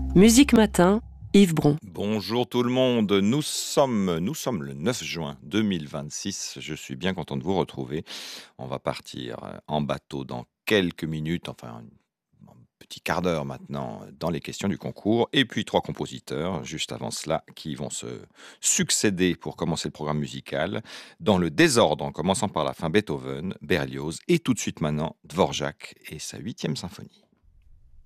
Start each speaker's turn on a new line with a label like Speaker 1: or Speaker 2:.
Speaker 1: Musique Matin, Yves Bron.
Speaker 2: Bonjour tout le monde, nous sommes le 9 juin 2026, je suis bien content de vous retrouver. On va partir en bateau dans quelques minutes, enfin un petit quart d'heure maintenant, dans les questions du concours. Et puis trois compositeurs, juste avant cela, qui vont se succéder pour commencer le programme musical. Dans le désordre, en commençant par la fin Beethoven, Berlioz et tout de suite maintenant Dvorak et sa 8e symphonie.